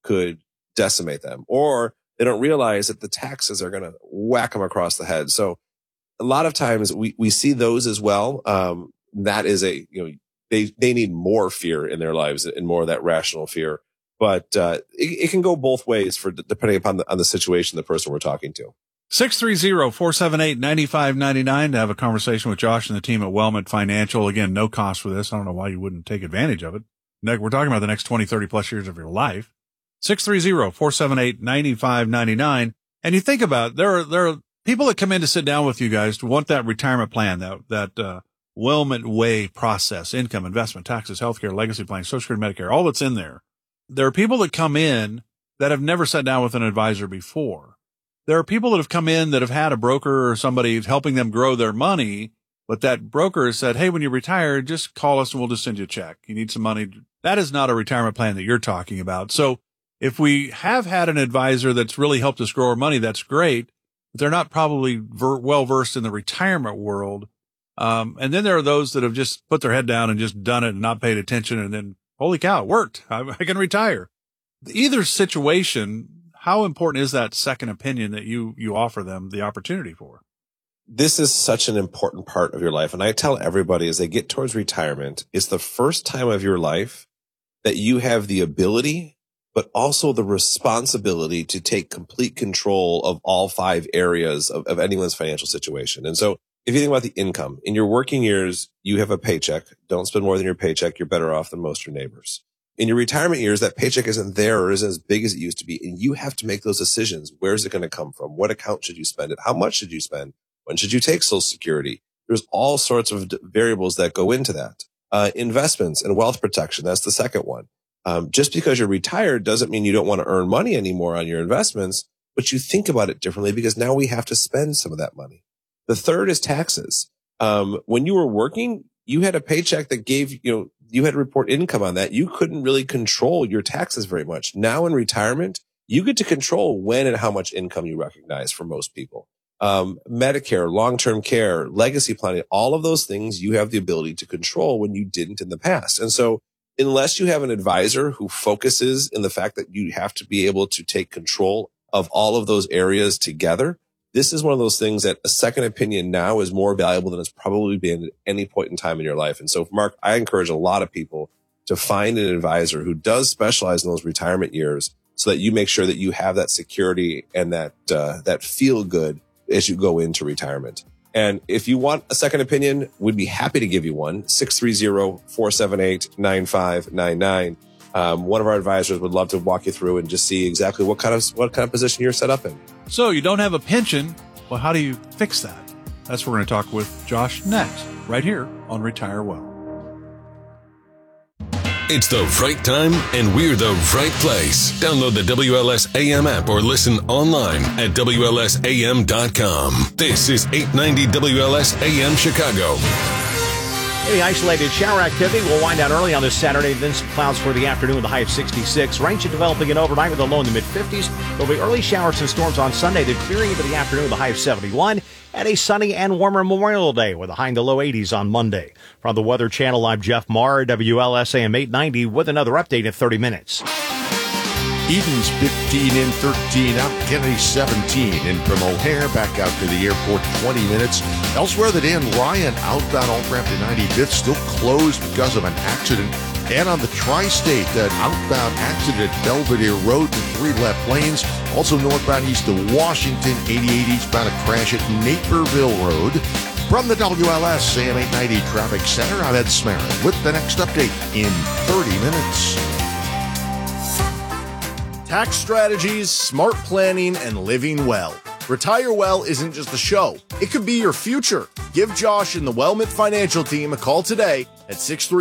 could decimate them, or they don't realize that the taxes are going to whack them across the head. So a lot of times we see those as well. That is they need more fear in their lives and more of that rational fear. But it can go both ways depending upon on the situation, the person we're talking to. 630-478-9599 to have a conversation with Josh and the team at Wellment Financial. Again, no cost for this. I don't know why you wouldn't take advantage of it. We're talking about the next 20, 30 plus years of your life. 630-478-9599. And you think about, there are people that come in to sit down with you guys to want that retirement plan, that Wellment Way process, income, investment, taxes, healthcare, legacy planning, Social Security, Medicare, all that's in there. There are people that come in that have never sat down with an advisor before. There are people that have come in that have had a broker or somebody helping them grow their money, but that broker has said, hey, when you retire, just call us and we'll just send you a check. You need some money. That is not a retirement plan that you're talking about. So if we have had an advisor that's really helped us grow our money, that's great. But they're not probably well versed in the retirement world. And then there are those that have just put their head down and just done it and not paid attention. And then, holy cow, it worked. I can retire. Either situation, how important is that second opinion that you offer them the opportunity for? This is such an important part of your life. And I tell everybody as they get towards retirement, it's the first time of your life that you have the ability, but also the responsibility to take complete control of all 5 areas of anyone's financial situation. And so if you think about the income, in your working years, you have a paycheck. Don't spend more than your paycheck. You're better off than most of your neighbors. In your retirement years, that paycheck isn't there or isn't as big as it used to be. And you have to make those decisions. Where's it going to come from? What account should you spend it? How much should you spend? When should you take Social Security? There's all sorts of variables that go into that. Investments and wealth protection. That's the second one. Just because you're retired doesn't mean you don't want to earn money anymore on your investments, but you think about it differently because now we have to spend some of that money. The third is taxes. When you were working, you had a paycheck that gave, you had to report income on that. You couldn't really control your taxes very much. Now in retirement, you get to control when and how much income you recognize for most people. Medicare, long-term care, legacy planning, all of those things you have the ability to control when you didn't in the past. And so unless you have an advisor who focuses in the fact that you have to be able to take control of all of those areas together, this is one of those things that a second opinion now is more valuable than it's probably been at any point in time in your life. And so, Mark, I encourage a lot of people to find an advisor who does specialize in those retirement years so that you make sure that you have that security and that feel good as you go into retirement. And if you want a second opinion, we'd be happy to give you one. 630-478-9599. One of our advisors would love to walk you through and just see exactly what kind of position you're set up in. So you don't have a pension. Well, how do you fix that? That's what we're going to talk with Josh next, right here on Retire Well. It's the right time and we're the right place. Download the WLS AM app or listen online at WLSAM.com. This is 890 WLS AM Chicago. Any isolated shower activity will wind down early on this Saturday, then some clouds for the afternoon with a high of 66. Rain should develop again overnight with a low in the mid-50s. There'll be early showers and storms on Sunday, then clearing into the afternoon with a high of 71. And a sunny and warmer Memorial Day with a high in the low 80s on Monday. From the Weather Channel, I'm Jeff Marr, WLSAM 890 with another update in 30 minutes. Eden's 15 and 13 out, Kennedy 17 in from O'Hare back out to the airport 20 minutes. Elsewhere, the Dan Ryan outbound off-ramp to 95th still closed because of an accident. And on the Tri-State, that outbound accident at Belvedere Road to 3 left lanes. Also northbound east to Washington, 88 eastbound a crash at Naperville Road. From the WLS Sam 890 Traffic Center, I'm Ed Smarin with the next update in 30 minutes. Tax strategies, smart planning, and living well. Retire Well isn't just a show. It could be your future. Give Josh and the Wellment Financial team a call today at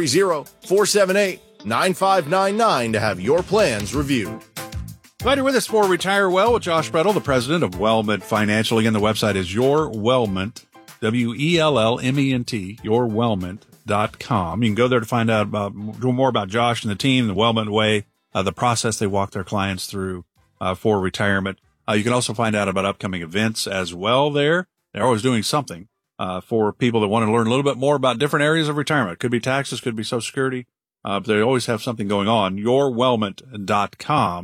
630-478-9599 to have your plans reviewed. Glad you're with us for Retire Well with Josh Brettel, the president of Wellment Financial. Again, the website is YourWellment, WELLMENT, YourWellment.com. You can go there to find out more about Josh and the team, the Wellment Way, the process they walk their clients through for retirement. You can also find out about upcoming events as well there. They're always doing something for people that want to learn a little bit more about different areas of retirement. It could be taxes, could be Social Security, but they always have something going on. YourWellment.com.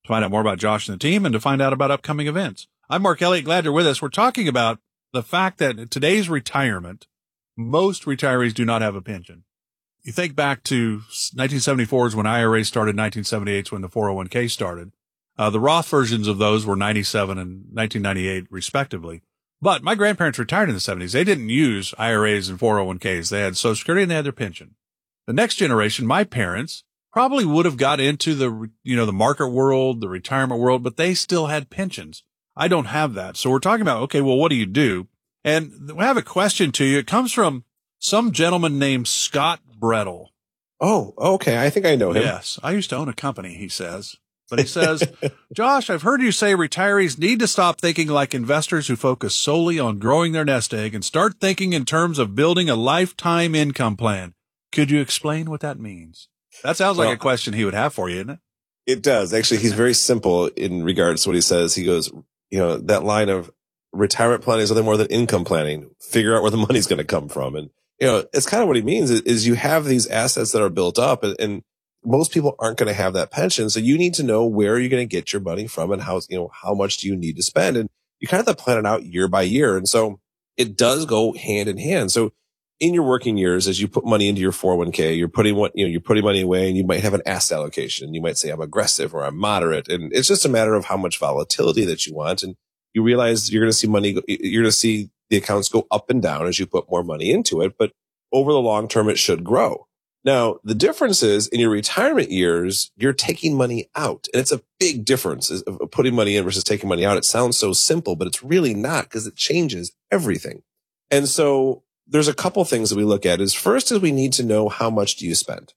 To find out more about Josh and the team and to find out about upcoming events. I'm Mark Elliott. Glad you're with us. We're talking about the fact that in today's retirement, most retirees do not have a pension. You think back to 1974 is when IRAs started, 1978 is when the 401k started. The Roth versions of those were 97 and 1998 respectively. But my grandparents retired in the 70s. They didn't use IRAs and 401ks. They had Social Security and they had their pension. The next generation, my parents, probably would have got into the market world, the retirement world, but they still had pensions. I don't have that. So we're talking about, okay, well, what do you do? And we have a question to you. It comes from some gentleman named Scott Brettel. Oh, okay. I think I know him. Yes. I used to own a company, he says. But he says, Josh, I've heard you say retirees need to stop thinking like investors who focus solely on growing their nest egg and start thinking in terms of building a lifetime income plan. Could you explain what that means? That sounds like a question he would have for you, isn't it? It does. Actually, he's very simple in regards to what he says. He goes, that line of retirement planning is nothing more than income planning. Figure out where the money's going to come from. And, it's kind of what he means is you have these assets that are built up and most people aren't going to have that pension. So you need to know where you're going to get your money from and how much do you need to spend? And you kind of have to plan it out year by year. And so it does go hand in hand. So in your working years, as you put money into your 401k, you're putting money away and you might have an asset allocation. You might say I'm aggressive or I'm moderate. And it's just a matter of how much volatility that you want. And you realize you're going to see the accounts go up and down as you put more money into it. But over the long term, it should grow. Now, the difference is in your retirement years, you're taking money out. And it's a big difference of putting money in versus taking money out. It sounds so simple, but it's really not because it changes everything. And so there's a couple things that we look at. First is we need to know how much do you spend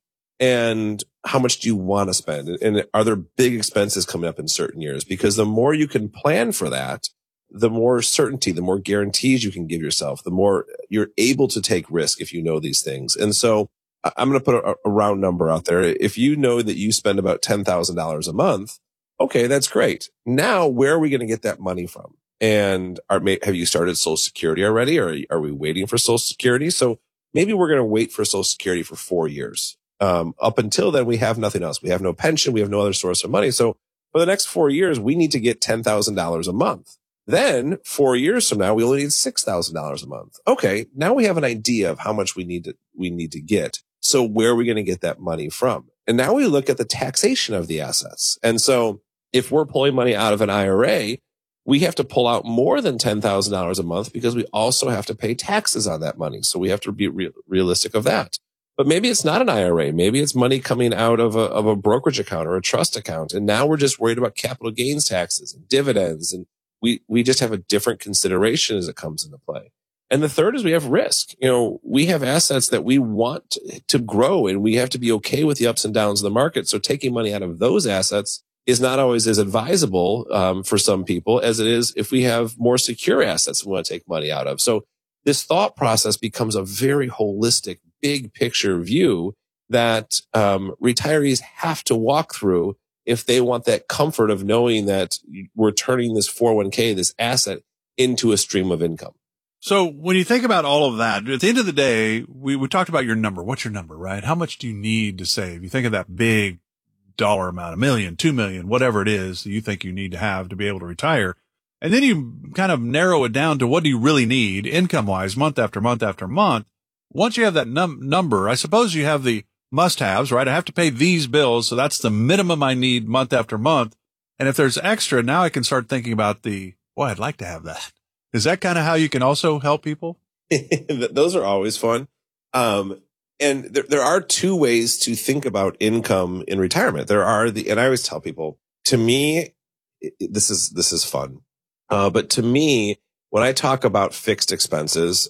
and how much do you want to spend? And are there big expenses coming up in certain years? Because the more you can plan for that, the more certainty, the more guarantees you can give yourself, the more you're able to take risk if you know these things. And so I'm going to put a round number out there. If you know that you spend about $10,000 a month, okay, that's great. Now, where are we going to get that money from? And have you started Social Security already? Or are we waiting for Social Security? So maybe we're going to wait for Social Security for 4 years. Up until then, we have nothing else. We have no pension. We have no other source of money. So for the next 4 years, we need to get $10,000 a month. Then 4 years from now, we only need $6,000 a month. Okay. Now we have an idea of how much we need to get. So where are we going to get that money from? And now we look at the taxation of the assets. And so if we're pulling money out of an IRA, we have to pull out more than $10,000 a month because we also have to pay taxes on that money. So we have to be realistic of that. But maybe it's not an IRA. Maybe it's money coming out of a brokerage account or a trust account. And now we're just worried about capital gains taxes and dividends. And we just have a different consideration as it comes into play. And the third is we have risk. We have assets that we want to grow and we have to be okay with the ups and downs of the market. So taking money out of those assets is not always as advisable for some people as it is if we have more secure assets we want to take money out of. So this thought process becomes a very holistic, big picture view that retirees have to walk through if they want that comfort of knowing that we're turning this 401k, this asset, into a stream of income. So when you think about all of that, at the end of the day, we talked about your number. What's your number, right? How much do you need to save? You think of that big dollar amount, $1 million, $2 million, whatever it is that you think you need to have to be able to retire. And then you kind of narrow it down to what do you really need income wise, month after month after month. Once you have that number, I suppose you have the must-haves, right? I have to pay these bills. So that's the minimum I need month after month. And if there's extra, now I can start thinking about I'd like to have that. Is that kind of how you can also help people? Those are always fun. And there are two ways to think about income in retirement. And I always tell people, to me, this is fun. But to me, when I talk about fixed expenses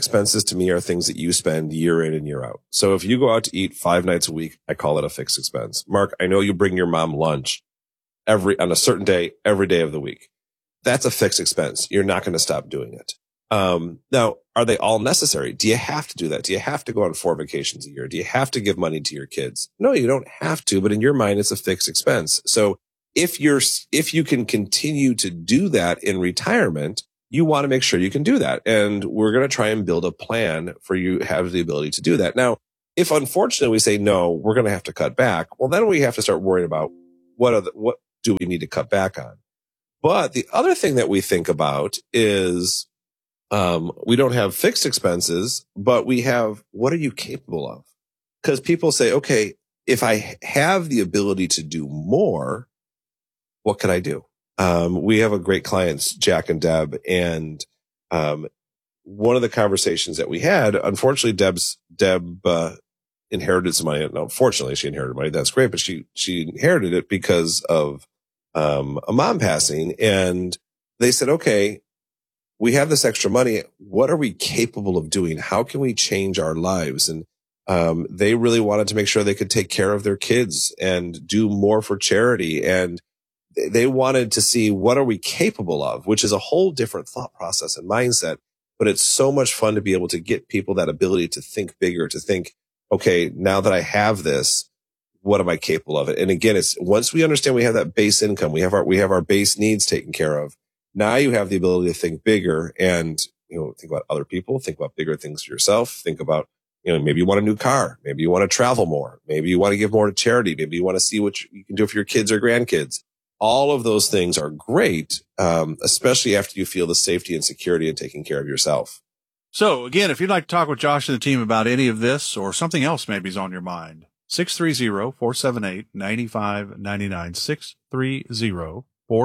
to me are things that you spend year in and year out. So if you go out to eat 5 nights a week, I call it a fixed expense. Mark, I know you bring your mom lunch on a certain day, every day of the week. That's a fixed expense. You're not going to stop doing it. Now, are they all necessary? Do you have to do that? Do you have to go on 4 vacations a year? Do you have to give money to your kids? No, you don't have to, but in your mind, it's a fixed expense. So if you can continue to do that in retirement, you want to make sure you can do that. And we're going to try and build a plan for you to have the ability to do that. Now, if unfortunately we say, no, we're going to have to cut back, well, then we have to start worrying about what do we need to cut back on? But the other thing that we think about is, we don't have fixed expenses, but we have, what are you capable of? Because people say, okay, if I have the ability to do more, what can I do? We have a great clients, Jack and Deb, and, one of the conversations that we had, unfortunately, Deb inherited some money. No, fortunately, she inherited money. That's great. But she inherited it because of, a mom passing. And they said, okay, we have this extra money. What are we capable of doing? How can we change our lives? And, they really wanted to make sure they could take care of their kids and do more for charity. And they wanted to see, what are we capable of, which is a whole different thought process and mindset. But it's so much fun to be able to get people that ability to think bigger, to think, okay, now that I have this, what am I capable of? And again, it's once we understand we have that base income, we have our base needs taken care of. Now you have the ability to think bigger and, think about other people, think about bigger things for yourself, think about, maybe you want a new car, maybe you want to travel more, maybe you want to give more to charity, maybe you want to see what you can do for your kids or grandkids. All of those things are great, especially after you feel the safety and security in taking care of yourself. So again, if you'd like to talk with Josh and the team about any of this or something else maybe is on your mind, 630-478-9599,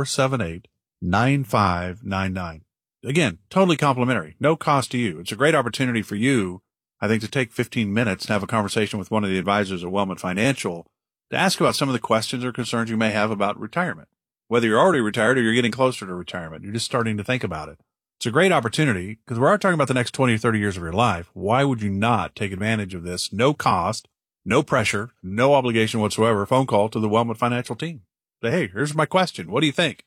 630-478-9599. Again, totally complimentary, no cost to you. It's a great opportunity for you, I think, to take 15 minutes and have a conversation with one of the advisors at Wellman Financial to ask about some of the questions or concerns you may have about retirement, whether you're already retired or you're getting closer to retirement. You're just starting to think about it. It's a great opportunity because we're talking about the next 20 or 30 years of your life. Why would you not take advantage of this? No cost, no pressure, no obligation whatsoever. Phone call to the Wellman Financial team. Say, hey, here's my question. What do you think?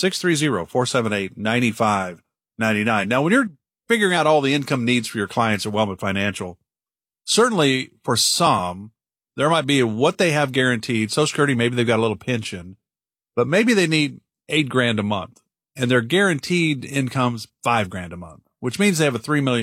630-478-9599. Now, when you're figuring out all the income needs for your clients at Wellman Financial, certainly for some, there might be what they have guaranteed. Social Security, maybe they've got a little pension, but maybe they need $8,000 a month and their guaranteed income's $5,000 a month, which means they have a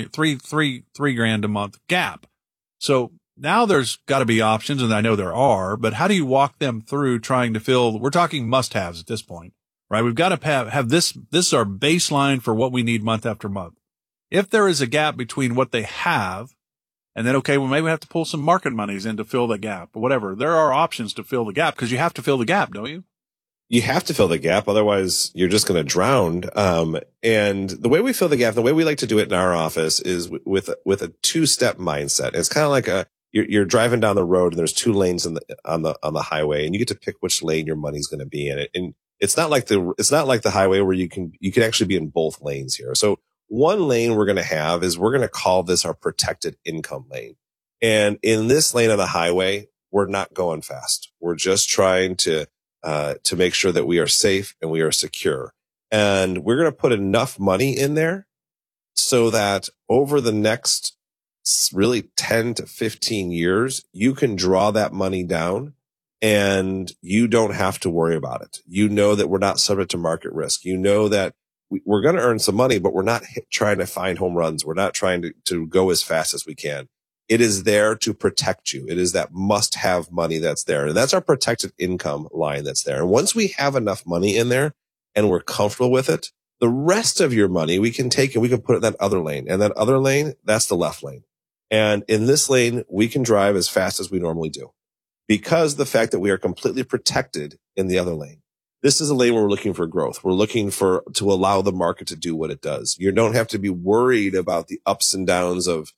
$3,000 a month gap. So now there's got to be options, and I know there are, but how do you walk them through trying to fill, we're talking must-haves at this point, right? We've got to have this is our baseline for what we need month after month. If there is a gap between what they have and then, okay, well, maybe we have to pull some market monies in to fill the gap or whatever. There are options to fill the gap because you have to fill the gap, don't you? You have to fill the gap. Otherwise, you're just going to drown. And the way we fill the gap, the way we like to do it in our office is with a two-step mindset. It's kind of like you're driving down the road and there's two lanes on the highway, and you get to pick which lane your money's going to be in it. And it's not like the highway where you can actually be in both lanes here. So one lane we're going to have is we're going to call this our protected income lane. And in this lane of the highway, we're not going fast. We're just trying to make sure that we are safe and we are secure. And we're going to put enough money in there so that over the next really 10 to 15 years, you can draw that money down and you don't have to worry about it. You know that we're not subject to market risk. You know that we're going to earn some money, but we're not trying to find home runs. We're not trying to go as fast as we can. It is there to protect you. It is that must-have money that's there. And that's our protected income line that's there. And once we have enough money in there and we're comfortable with it, the rest of your money we can take and we can put it in that other lane. And that other lane, that's the left lane. And in this lane, we can drive as fast as we normally do because the fact that we are completely protected in the other lane. This is a lane where we're looking for growth. We're looking to allow the market to do what it does. You don't have to be worried about the ups and downs of,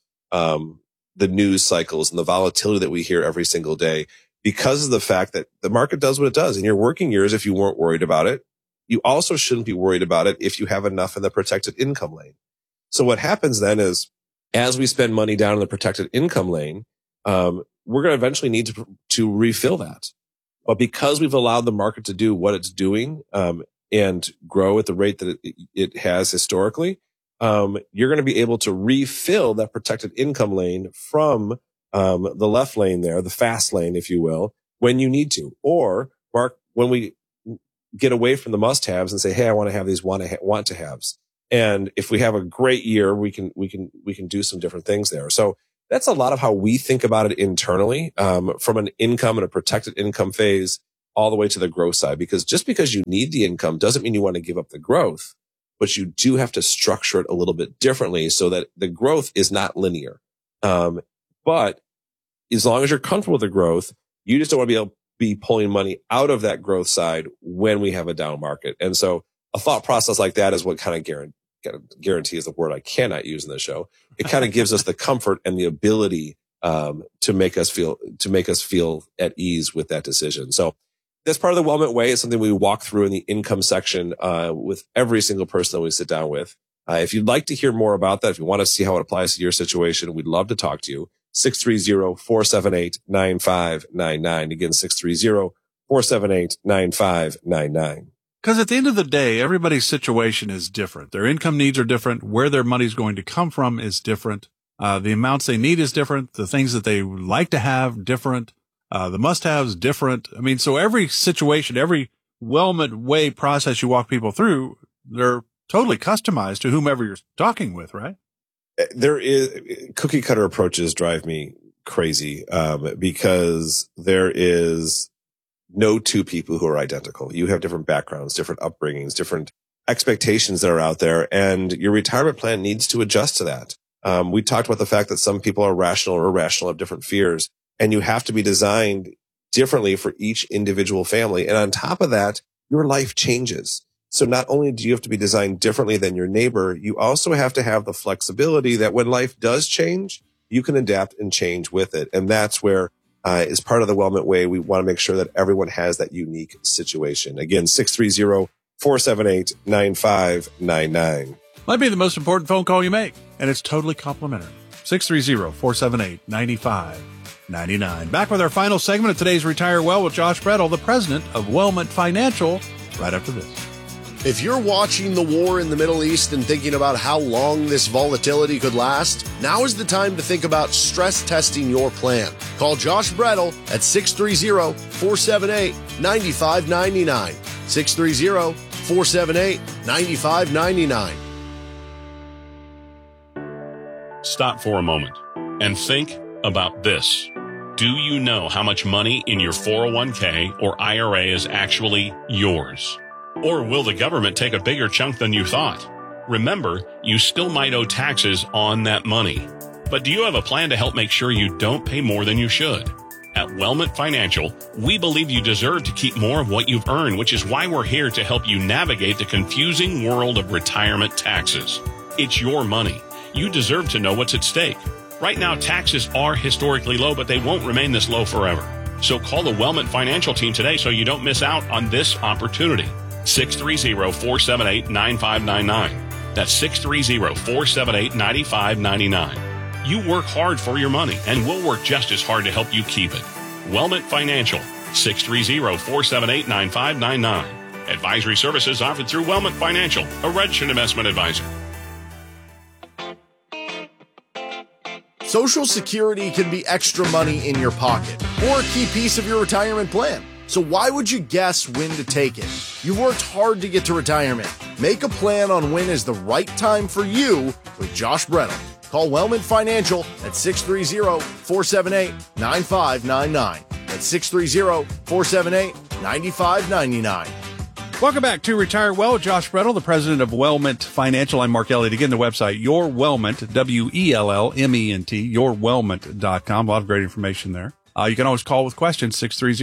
the news cycles and the volatility that we hear every single day because of the fact that the market does what it does. In your working years, if you weren't worried about it, you also shouldn't be worried about it if you have enough in the protected income lane. So what happens then is as we spend money down in the protected income lane, we're going to eventually need to refill that. But because we've allowed the market to do what it's doing, and grow at the rate that it has historically, you're going to be able to refill that protected income lane from the left lane there, the fast lane, if you will, when you need to. Or, Mark, when we get away from the must-haves and say, hey, I want to have these want-to-haves. And if we have a great year, we can do some different things there. So that's a lot of how we think about it internally, from an income and a protected income phase. all the way to the growth side, because just because you need the income doesn't mean you want to give up the growth, but you do have to structure it a little bit differently so that the growth is not linear. But as long as you're comfortable with the growth, you just don't want to be able to be pulling money out of that growth side when we have a down market. And so a thought process like that is what kind of guarantee is the word I cannot use in the show. It kind of gives us the comfort and the ability to make us feel at ease with that decision. So that's part of the Wellment Way. It's something we walk through in the income section with every single person that we sit down with. If you'd like to hear more about that, if you want to see how it applies to your situation, we'd love to talk to you. 630-478-9599. Again, 630-478-9599. Because at the end of the day, everybody's situation is different. Their income needs are different. Where their money's going to come from is different. The amounts they need is different. The things that they would like to have, different. The must-haves, different. I mean, so every situation, every Wellment Way process you walk people through, they're totally customized to whomever you're talking with, right? There is cookie cutter approaches drive me crazy, because there is no two people who are identical. You have different backgrounds, different upbringings, different expectations that are out there, and your retirement plan needs to adjust to that. We talked about the fact that some people are rational or irrational, have different fears, and you have to be designed differently for each individual family. And on top of that, your life changes. So not only do you have to be designed differently than your neighbor, you also have to have the flexibility that when life does change, you can adapt and change with it. And that's where, as part of the Wellment Way, we want to make sure that everyone has that unique situation. Again, 630-478-9599. Might be the most important phone call you make, and it's totally complimentary. 630-478-9599. Back with our final segment of today's Retire Well with Josh Brettel, the president of Wellment Financial, right after this. If you're watching the war in the Middle East and thinking about how long this volatility could last, now is the time to think about stress testing your plan. Call Josh Brettel at 630-478-9599. 630-478-9599. Stop for a moment and think about this. Do you know how much money in your 401k or IRA is actually yours? Or will the government take a bigger chunk than you thought? Remember, you still might owe taxes on that money. But do you have a plan to help make sure you don't pay more than you should? At Wellment Financial, we believe you deserve to keep more of what you've earned, which is why we're here to help you navigate the confusing world of retirement taxes. It's your money. You deserve to know what's at stake. Right now, taxes are historically low, but they won't remain this low forever. So call the Wellment Financial team today so you don't miss out on this opportunity. 630-478-9599. That's 630-478-9599. You work hard for your money, and we'll work just as hard to help you keep it. Wellment Financial, 630-478-9599. Advisory services offered through Wellment Financial, a registered investment advisor. Social Security can be extra money in your pocket or a key piece of your retirement plan. So why would you guess when to take it? You've worked hard to get to retirement. Make a plan on when is the right time for you with Josh Brettel. Call Wellment Financial at 630-478-9599. That's 630-478-9599. Welcome back to Retire Well with Josh Brettel, the president of Wellment Financial. I'm Mark Elliott. Again, the website, YourWellment, WELLMENT, YourWellment.com. A lot of great information there. You can always call with questions,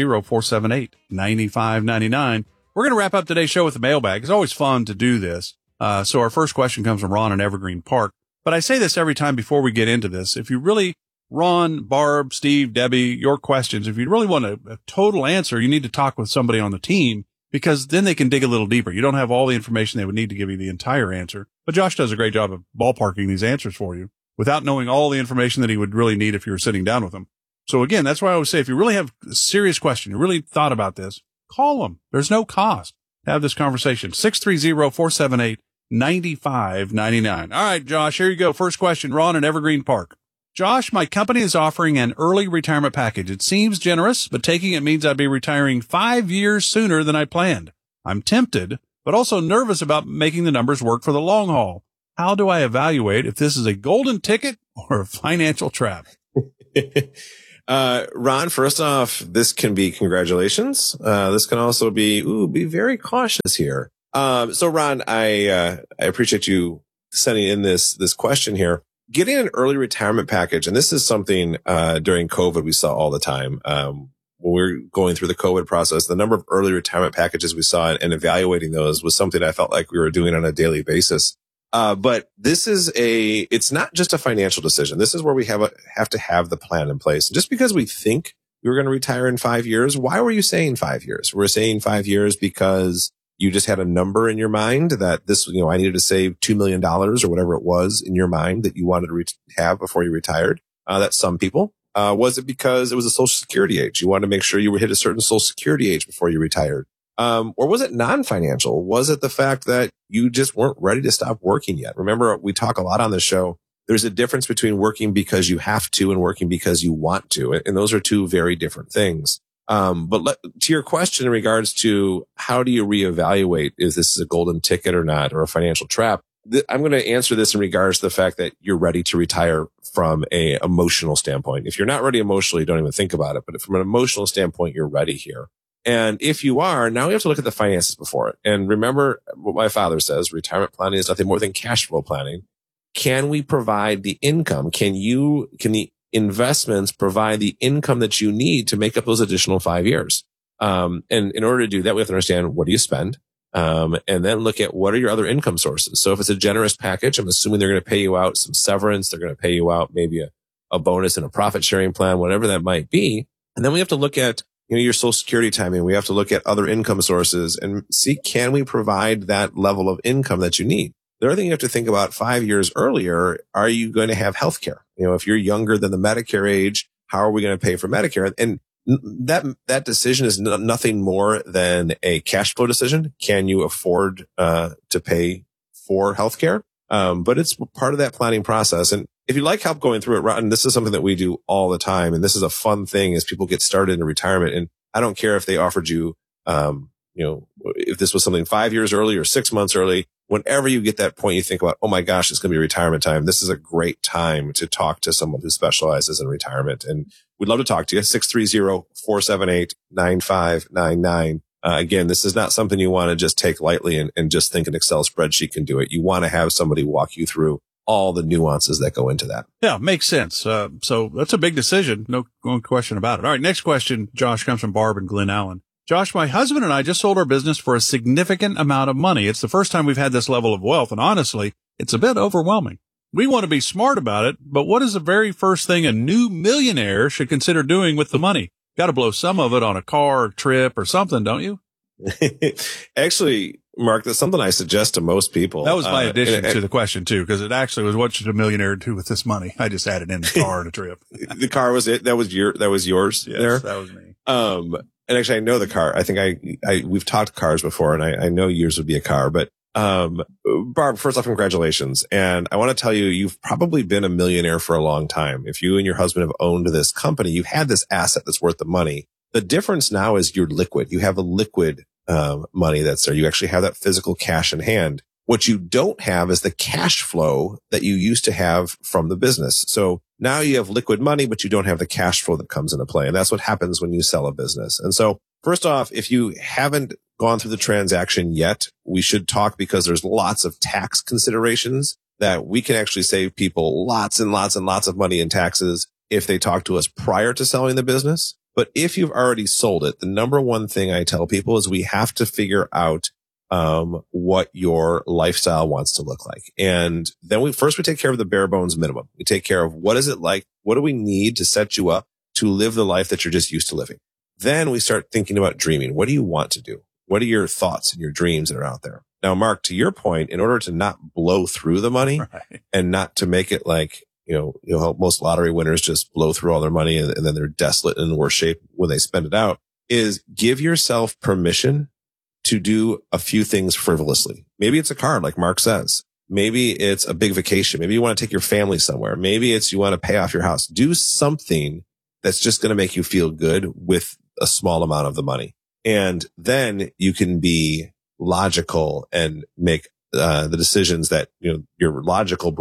630-478-9599. We're going to wrap up today's show with the mailbag. It's always fun to do this. So our first question comes from Ron in Evergreen Park. But I say this every time before we get into this. If you really, Ron, Barb, Steve, Debbie, your questions, if you really want a total answer, you need to talk with somebody on the team, because then they can dig a little deeper. You don't have all the information they would need to give you the entire answer. But Josh does a great job of ballparking these answers for you without knowing all the information that he would really need if you were sitting down with him. So again, that's why I always say, if you really have a serious question, you really thought about this, call them. There's no cost to have this conversation. 630-478-9599. All right, Josh, here you go. First question, Ron in Evergreen Park. Josh, my company is offering an early retirement package. It seems generous, but taking it means I'd be retiring 5 years sooner than I planned. I'm tempted, but also nervous about making the numbers work for the long haul. How do I evaluate if this is a golden ticket or a financial trap? Ron, first off, this can be congratulations. This can also be very cautious here. So Ron, I appreciate you sending in this question here. Getting an early retirement package, and this is something, during COVID we saw all the time. When we were going through the COVID process, the number of early retirement packages we saw and evaluating those was something I felt like we were doing on a daily basis. But this is it's not just a financial decision. This is where we have to have the plan in place. Just because we think we were going to retire in 5 years, why were you saying 5 years? We're saying 5 years because you just had a number in your mind that this, I needed to save $2 million or whatever it was in your mind that you wanted to have before you retired. That's some people. Was it because it was a Social Security age? You wanted to make sure you hit a certain Social Security age before you retired. Or was it non-financial? Was it the fact that you just weren't ready to stop working yet? Remember, we talk a lot on the show. There's a difference between working because you have to and working because you want to. And those are two very different things. But to your question in regards to how do you reevaluate if this is a golden ticket or not, or a financial trap? I'm going to answer this in regards to the fact that you're ready to retire from a emotional standpoint. If you're not ready emotionally, don't even think about it. But from an emotional standpoint, you're ready here. And if you are, now we have to look at the finances before it. And remember what my father says, retirement planning is nothing more than cash flow planning. Can we provide the income? Can the investments provide the income that you need to make up those additional 5 years? And in order to do that, we have to understand, what do you spend? And then look at what are your other income sources. So if it's a generous package, I'm assuming they're going to pay you out some severance. They're going to pay you out maybe a bonus and a profit sharing plan, whatever that might be. And then we have to look at, your Social Security timing. We have to look at other income sources and see, can we provide that level of income that you need? The other thing you have to think about 5 years earlier, are you going to have health care? If you're younger than the Medicare age, how are we going to pay for Medicare? And that decision is nothing more than a cash flow decision. Can you afford to pay for healthcare? But it's part of that planning process. And if you'd like help going through it, Rotten, this is something that we do all the time. And this is a fun thing as people get started in retirement. And I don't care if they offered you, if this was something 5 years early or 6 months early, whenever you get that point, you think about, oh my gosh, it's going to be retirement time. This is a great time to talk to someone who specializes in retirement. And we'd love to talk to you. 630-478-9599. Again, this is not something you want to just take lightly and just think an Excel spreadsheet can do it. You want to have somebody walk you through all the nuances that go into that. Yeah, makes sense. So that's a big decision. No question about it. All right. Next question, Josh, comes from Barb and Glen Allen. Josh, my husband and I just sold our business for a significant amount of money. It's the first time we've had this level of wealth. And honestly, it's a bit overwhelming. We want to be smart about it, but what is the very first thing a new millionaire should consider doing with the money? Got to blow some of it on a car or trip or something, don't you? Actually, Mark, that's something I suggest to most people. That was my addition to the question too, because it actually was, what should a millionaire do with this money? I just added in the car and a trip. The car was it. That was yours. Yes, there. That was me. And actually, I know the car. I think we've talked cars before, and I know yours would be a car. But Barb, first off, congratulations. And I want to tell you, you've probably been a millionaire for a long time. If you and your husband have owned this company, you've had this asset that's worth the money. The difference now is you're liquid. You have a liquid money that's there. You actually have that physical cash in hand. What you don't have is the cash flow that you used to have from the business. So now you have liquid money, but you don't have the cash flow that comes into play. And that's what happens when you sell a business. And so first off, if you haven't gone through the transaction yet, we should talk, because there's lots of tax considerations that we can actually save people lots and lots and lots of money in taxes if they talk to us prior to selling the business. But if you've already sold it, the number one thing I tell people is we have to figure out what your lifestyle wants to look like. And then we take care of the bare bones minimum. We take care of what is it like? What do we need to set you up to live the life that you're just used to living? Then we start thinking about dreaming. What do you want to do? What are your thoughts and your dreams that are out there? Now, Mark, to your point, in order to not blow through the money, right, and not to make it like, how most lottery winners just blow through all their money and then they're desolate and in worse shape when they spend it out, is give yourself permission to do a few things frivolously. Maybe it's a car, like Mark says. Maybe it's a big vacation. Maybe you want to take your family somewhere. Maybe it's you want to pay off your house. Do something that's just going to make you feel good with a small amount of the money. And then you can be logical and make the decisions that, your logical brain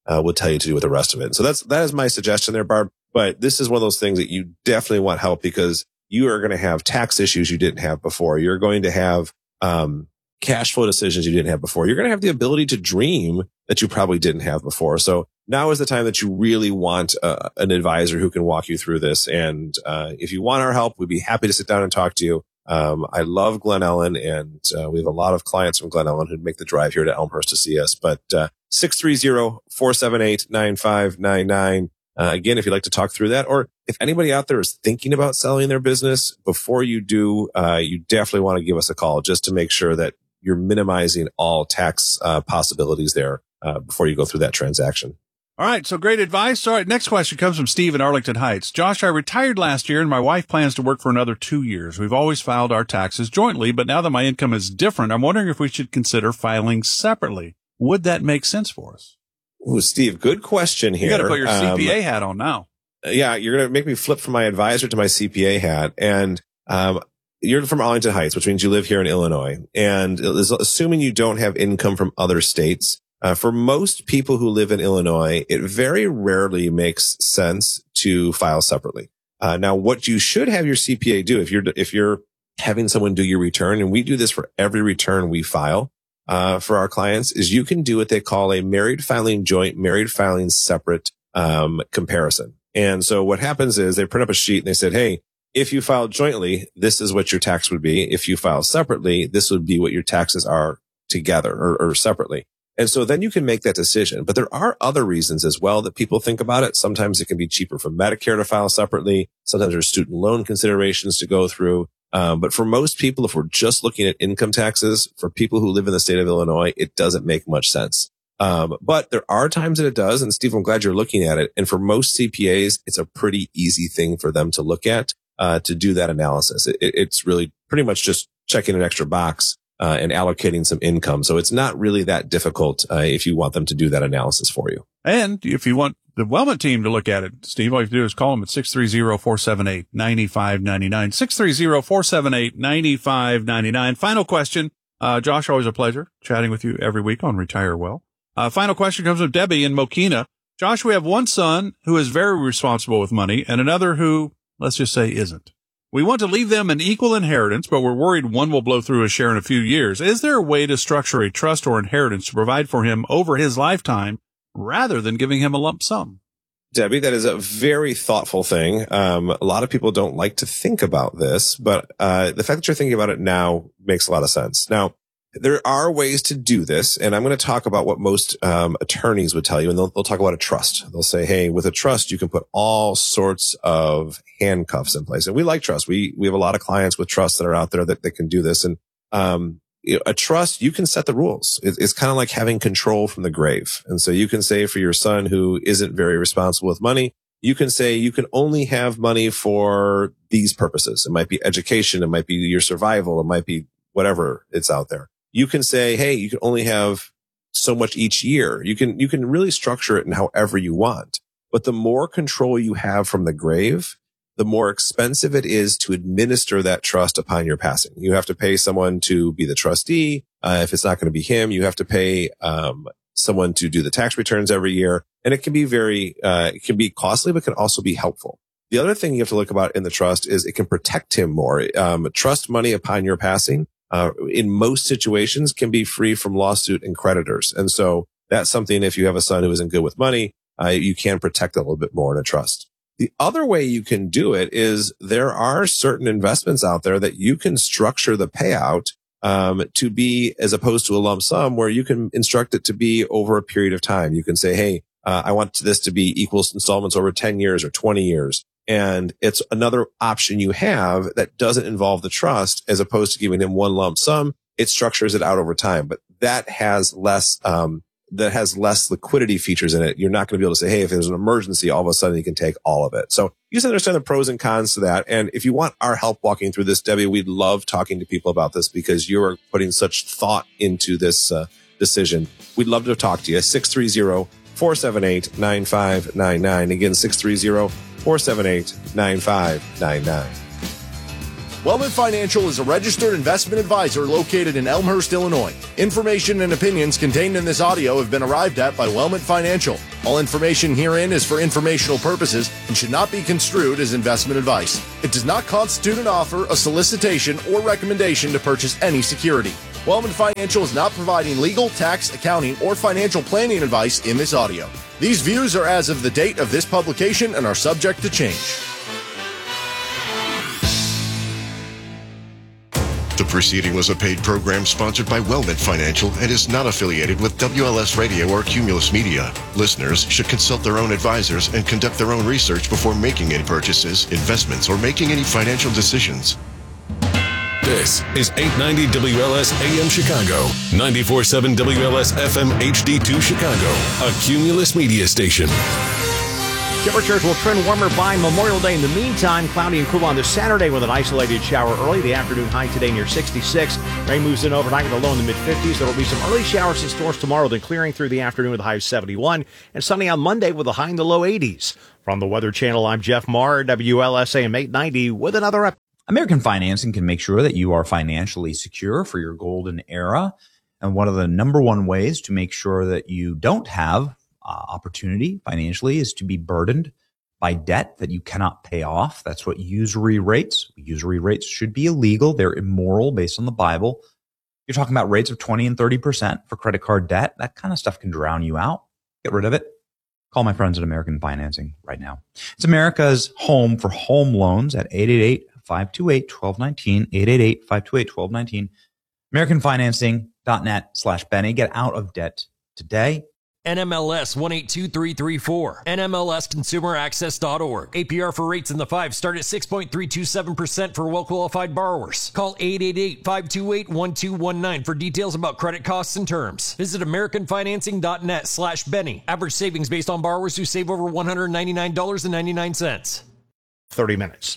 will tell you to do with the rest of it. So that is my suggestion there, Barb. But this is one of those things that you definitely want help, because you are going to have tax issues you didn't have before. You're going to have cash flow decisions you didn't have before. You're going to have the ability to dream that you probably didn't have before. So now is the time that you really want an advisor who can walk you through this. And if you want our help, we'd be happy to sit down and talk to you. I love Glen Ellen, and we have a lot of clients from Glen Ellen who make the drive here to Elmhurst to see us. But 630-478-9599. Again, if you'd like to talk through that, or if anybody out there is thinking about selling their business, before you do, you definitely want to give us a call just to make sure that you're minimizing all tax possibilities there before you go through that transaction. All right. So great advice. All right. Next question comes from Steve in Arlington Heights. Josh, I retired last year and my wife plans to work for another 2 years. We've always filed our taxes jointly, but now that my income is different, I'm wondering if we should consider filing separately. Would that make sense for us? Ooh, Steve, good question here. You got to put your CPA hat on now. Yeah, you're going to make me flip from my advisor to my CPA hat. And you're from Arlington Heights, which means you live here in Illinois. And assuming you don't have income from other states, for most people who live in Illinois, it very rarely makes sense to file separately. Now, what you should have your CPA do, if you're having someone do your return, and we do this for every return we file for our clients, is you can do what they call a married filing joint, married filing separate comparison. And so what happens is they print up a sheet and they said, hey, if you file jointly, this is what your tax would be. If you file separately, this would be what your taxes are together or separately. And so then you can make that decision. But there are other reasons as well that people think about it. Sometimes it can be cheaper for Medicare to file separately. Sometimes there's student loan considerations to go through. But for most people, if we're just looking at income taxes, for people who live in the state of Illinois, it doesn't make much sense. But there are times that it does. And Steve, I'm glad you're looking at it. And for most CPAs, it's a pretty easy thing for them to look at, to do that analysis. It's really pretty much just checking an extra box and allocating some income. So it's not really that difficult if you want them to do that analysis for you. And if you want the Wellman team to look at it, Steve, all you have to do is call them at 630-478-9599. 630-478-9599. Final question. Josh, always a pleasure chatting with you every week on Retire Well. Final question comes from Debbie in Mokina. Josh, we have one son who is very responsible with money and another who, let's just say, isn't. We want to leave them an equal inheritance, but we're worried one will blow through his share in a few years. Is there a way to structure a trust or inheritance to provide for him over his lifetime rather than giving him a lump sum? Debbie, that is a very thoughtful thing. A lot of people don't like to think about this, but the fact that you're thinking about it now makes a lot of sense. Now, there are ways to do this, and I'm going to talk about what most attorneys would tell you, and they'll talk about a trust. They'll say, hey, with a trust, you can put all sorts of handcuffs in place. And we like trust. We have a lot of clients with trusts that are out there that can do this. And a trust, you can set the rules. It's kind of like having control from the grave. And so you can say for your son who isn't very responsible with money, you can say you can only have money for these purposes. It might be education. It might be your survival. It might be whatever it's out there. You can say, hey, you can only have so much each year. You can really structure it in however you want. But the more control you have from the grave, the more expensive it is to administer that trust upon your passing. You have to pay someone to be the trustee. If it's not going to be him, you have to pay someone to do the tax returns every year. And it can be it can be costly, but can also be helpful. The other thing you have to look about in the trust is it can protect him more. Trust money upon your passing, in most situations, can be free from lawsuit and creditors. And so that's something, if you have a son who isn't good with money, you can protect a little bit more in a trust. The other way you can do it is there are certain investments out there that you can structure the payout to be, as opposed to a lump sum, where you can instruct it to be over a period of time. You can say, hey, I want this to be equal installments over 10 years or 20 years. And it's another option you have that doesn't involve the trust, as opposed to giving him one lump sum. It structures it out over time, but that has less liquidity features in it. You're not going to be able to say, hey, if there's an emergency, all of a sudden you can take all of it. So you just understand the pros and cons to that. And if you want our help walking through this, Debbie, we'd love talking to people about this because you are putting such thought into this decision. We'd love to talk to you. 630-478-9599. Again, 630-478-9599. Wellman Financial is a registered investment advisor located in Elmhurst, Illinois. Information and opinions contained in this audio have been arrived at by Wellman Financial. All information herein is for informational purposes and should not be construed as investment advice. It does not constitute an offer, a solicitation, or recommendation to purchase any security. Wellman Financial is not providing legal, tax, accounting, or financial planning advice in this audio. These views are as of the date of this publication and are subject to change. The preceding was a paid program sponsored by Wellman Financial and is not affiliated with WLS Radio or Cumulus Media. Listeners should consult their own advisors and conduct their own research before making any purchases, investments, or making any financial decisions. This is 890 WLS AM Chicago, 94.7 WLS FM HD2 Chicago, a Cumulus Media station. Temperatures will trend warmer by Memorial Day. In the meantime, cloudy and cool on this Saturday with an isolated shower early. The afternoon high today near 66. Rain moves in overnight with a low in the mid-50s. There will be some early showers and storms tomorrow, then clearing through the afternoon with a high of 71. And sunny on Monday with a high in the low 80s. From the Weather Channel, I'm Jeff Maher, WLS AM 890 with another episode. American Financing can make sure that you are financially secure for your golden era. And one of the number one ways to make sure that you don't have opportunity financially is to be burdened by debt that you cannot pay off. That's what usury rates. Usury rates should be illegal. They're immoral based on the Bible. You're talking about rates of 20 and 30% for credit card debt. That kind of stuff can drown you out. Get rid of it. Call my friends at American Financing right now. It's America's home for home loans at 888-528-1219, 888-528-1219, AmericanFinancing.net/Benny. Get out of debt today. NMLS 182334. NMLSConsumerAccess.org. APR for rates in the 5 start at 6.327% for well-qualified borrowers. Call 888-528-1219 for details about credit costs and terms. Visit AmericanFinancing.net/Benny. Average savings based on borrowers who save over $199.99. 30 minutes.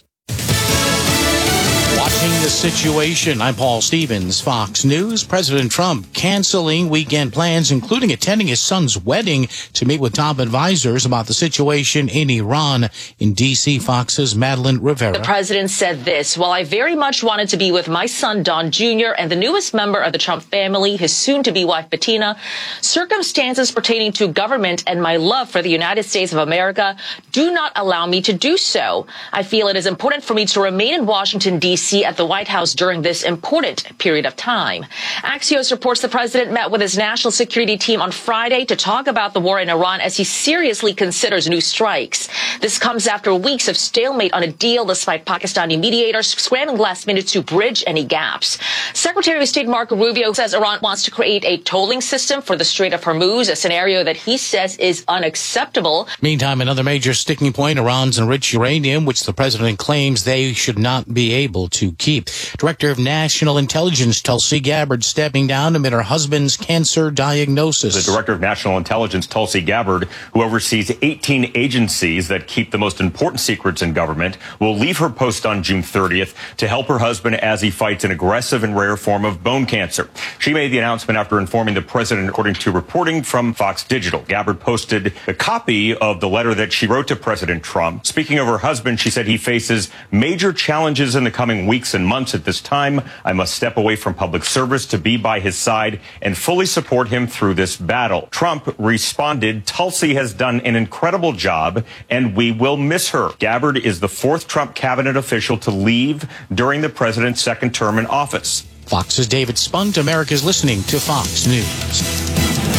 Watching the situation, I'm Paul Stevens, Fox News. President Trump canceling weekend plans, including attending his son's wedding to meet with top advisors about the situation in Iran. In D.C., Fox's Madeline Rivera. The president said this: while I very much wanted to be with my son, Don Jr., and the newest member of the Trump family, his soon-to-be wife, Bettina, circumstances pertaining to government and my love for the United States of America do not allow me to do so. I feel it is important for me to remain in Washington, D.C. at the White House during this important period of time. Axios reports the president met with his national security team on Friday to talk about the war in Iran as he seriously considers new strikes. This comes after weeks of stalemate on a deal despite Pakistani mediators scrambling last minute to bridge any gaps. Secretary of State Marco Rubio says Iran wants to create a tolling system for the Strait of Hormuz, a scenario that he says is unacceptable. Meantime, another major sticking point, Iran's enriched uranium, which the president claims they should not be able to keep. Director of National Intelligence Tulsi Gabbard stepping down amid her husband's cancer diagnosis. The Director of National Intelligence, Tulsi Gabbard, who oversees 18 agencies that keep the most important secrets in government, will leave her post on June 30th to help her husband as he fights an aggressive and rare form of bone cancer. She made the announcement after informing the president, according to reporting from Fox Digital. Gabbard posted a copy of the letter that she wrote to President Trump. Speaking of her husband, she said he faces major challenges in the coming weeks and months. At this time, I must step away from public service to be by his side and fully support him through this battle. Trump responded, Tulsi has done an incredible job and we will miss her. Gabbard is the 4th Trump cabinet official to leave during the president's second term in office. Fox's David Spunt. America's listening to Fox News.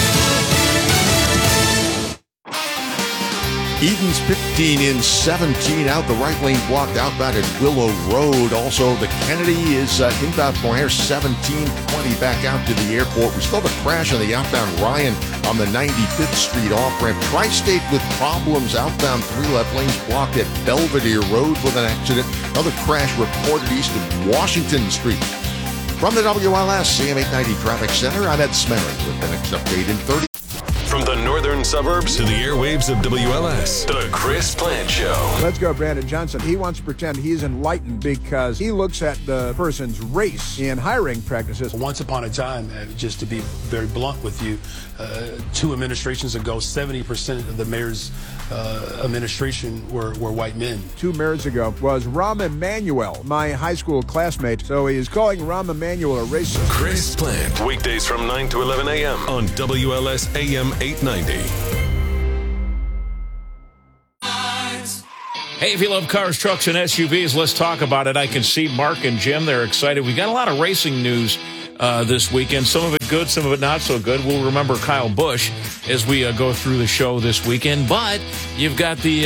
Eden's 15 in 17 out. The right lane blocked outbound at Willow Road. Also, the Kennedy is inbound from O'Hare 1720 back out to the airport. We still have a crash on the outbound Ryan on the 95th Street off-ramp. Tri-State with problems outbound 3 left lanes blocked at Belvedere Road with an accident. Another crash reported east of Washington Street. From the WLS AM 890 Traffic Center, I'm Ed Smerin with the next update in 30. From the Northern suburbs to the airwaves of WLS. The Chris Plant Show. Let's go, Brandon Johnson. He wants to pretend he's enlightened because he looks at the person's race in hiring practices. Once upon a time, just to be very blunt with you, 2 administrations ago, 70% of the mayor's administration were white men. 2 mayors ago was Rahm Emanuel, my high school classmate. So he is calling Rahm Emanuel a racist. Chris Plant, weekdays from 9 to 11 a.m. on WLS AM 890. Hey, if you love cars, trucks, and SUVs, let's talk about it. I can see Mark and Jim. They're excited. We got a lot of racing news this weekend. Some of it good, some of it not so good. We'll remember Kyle Busch as we go through the show this weekend. But you've got the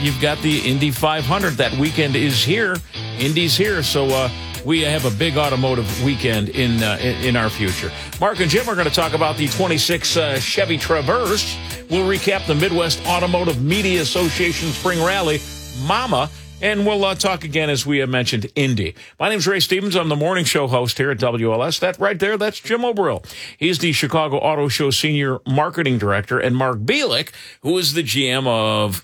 Indy 500. That weekend is here. Indy's here. So we have a big automotive weekend in our future. Mark and Jim are going to talk about the 26 Chevy Traverse. We'll recap the Midwest Automotive Media Association Spring Rally, Mama, and we'll talk again, as we have mentioned, Indy. My name's Ray Stevens. I'm the morning show host here at WLS. That right there, that's Jim Obrill. He's the Chicago Auto Show Senior Marketing Director, and Mark Bielik, who is the GM of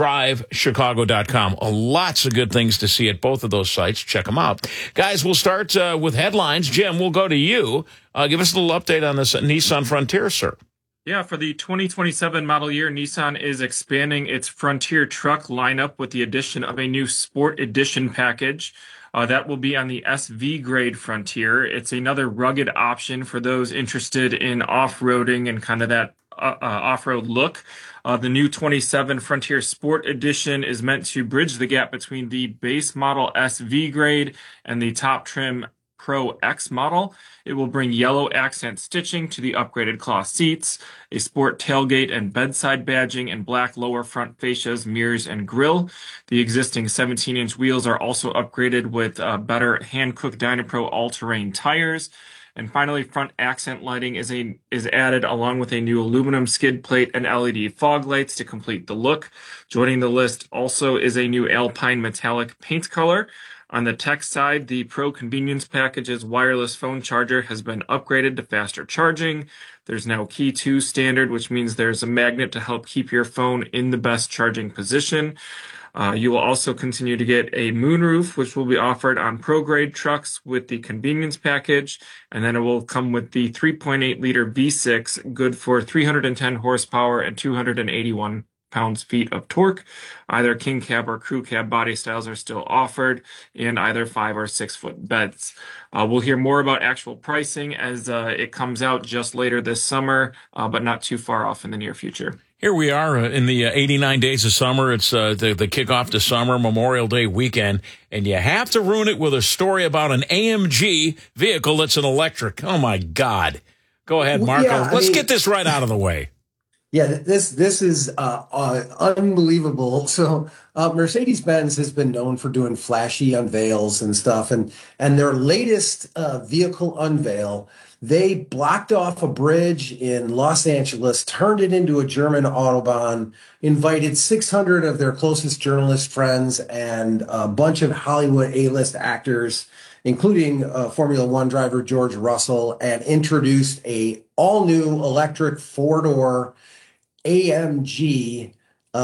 DriveChicago.com. Lots of good things to see at both of those sites. Check them out. Guys, we'll start with headlines. Jim, we'll go to you. Give us a little update on this Nissan Frontier, sir. Yeah, for the 2027 model year, Nissan is expanding its Frontier truck lineup with the addition of a new Sport Edition package. That will be on the SV grade Frontier. It's another rugged option for those interested in off-roading and kind of that off-road look. The new 27 Frontier Sport Edition is meant to bridge the gap between the base model SV grade and the top trim Pro X model. It will bring yellow accent stitching to the upgraded cloth seats, a sport tailgate and bedside badging, and black lower front fascias, mirrors, and grille. The existing 17-inch wheels are also upgraded with better hand-cooked Dynapro all-terrain tires. And finally, front accent lighting is added along with a new aluminum skid plate and LED fog lights to complete the look. Joining the list also is a new Alpine metallic paint color. On the tech side, the Pro Convenience Package's wireless phone charger has been upgraded to faster charging. There's now Key 2 standard, which means there's a magnet to help keep your phone in the best charging position. You will also continue to get a moonroof, which will be offered on pro-grade trucks with the Convenience Package. And then it will come with the 3.8-liter V6, good for 310 horsepower and 281 pounds-feet of torque. Either king cab or crew cab body styles are still offered, and either 5 or 6 foot beds. We'll hear more about actual pricing as it comes out just later this summer, but not too far off in the near future. Here we are in the 89 days of summer. It's the kickoff to summer, Memorial Day weekend, and you have to ruin it with a story about an AMG vehicle that's an electric. Oh, my God. Go ahead, Marco. Yeah, Let's get this right out of the way. Yeah, this is unbelievable. So Mercedes-Benz has been known for doing flashy unveils and stuff, and their latest vehicle unveil, they blocked off a bridge in Los Angeles, turned it into a German Autobahn, invited 600 of their closest journalist friends and a bunch of Hollywood A-list actors, including Formula One driver George Russell, and introduced a all-new electric four-door AMG